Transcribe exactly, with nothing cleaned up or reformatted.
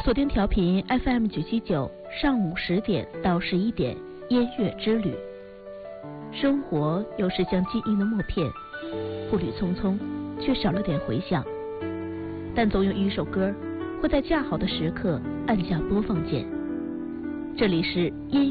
锁定调频 F M 九七九，上午十点到十一点，音乐之旅。生活有时像记忆的默片，步履匆匆，却少了点回响。但总有一首歌会在恰好的时刻按下播放键。这里是音